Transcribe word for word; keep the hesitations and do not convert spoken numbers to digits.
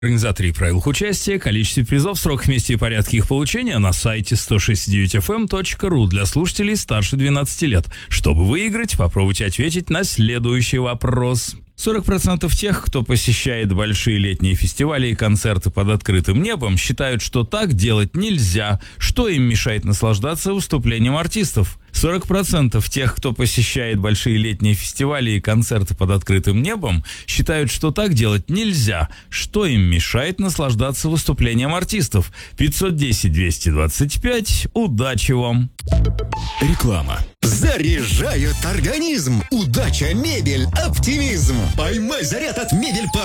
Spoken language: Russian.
Организаторы и правилах участия, количество призов, срок, вместе и порядке их получения на сайте сто шестьдесят девять эф эм точка ру для слушателей старше двенадцати лет. Чтобы выиграть, попробуйте ответить на следующий вопрос. сорок процентов тех, кто посещает большие летние фестивали и концерты под открытым небом, считают, что так делать нельзя. Что им мешает наслаждаться выступлением артистов? сорок процентов тех, кто посещает большие летние фестивали и концерты под открытым небом, считают, что так делать нельзя. Что им мешает наслаждаться выступлением артистов? пятьсот десять двести двадцать пять. Удачи вам! Реклама. Заряжает организм. Удача, мебель, оптимизм. Поймай заряд от Мебель